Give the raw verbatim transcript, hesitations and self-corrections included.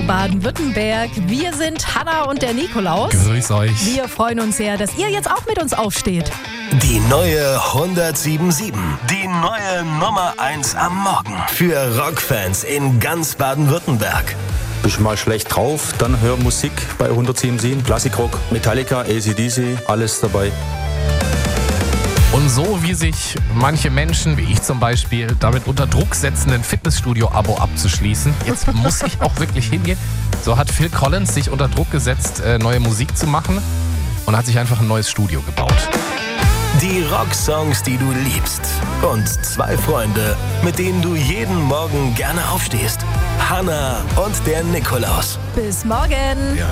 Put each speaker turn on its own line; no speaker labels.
Baden-Württemberg. Wir sind Hanna und der Nikolaus.
Grüß euch.
Wir freuen uns sehr, dass ihr jetzt auch mit uns aufsteht.
Die neue hundertsieben Komma sieben. Die neue Nummer eins am Morgen. Für Rockfans in ganz Baden-Württemberg.
Bist du mal schlecht drauf, dann hör Musik bei hundertsieben Komma sieben. Klassikrock, Metallica, A C D C, alles dabei.
Und so wie sich manche Menschen, wie ich zum Beispiel, damit unter Druck setzen, ein Fitnessstudio-Abo abzuschließen, jetzt muss ich auch wirklich hingehen, so hat Phil Collins sich unter Druck gesetzt, neue Musik zu machen und hat sich einfach ein neues Studio gebaut.
Die Rocksongs, die du liebst. Und zwei Freunde, mit denen du jeden Morgen gerne aufstehst. Hanna und der Nikolaus.
Bis morgen.
Ja.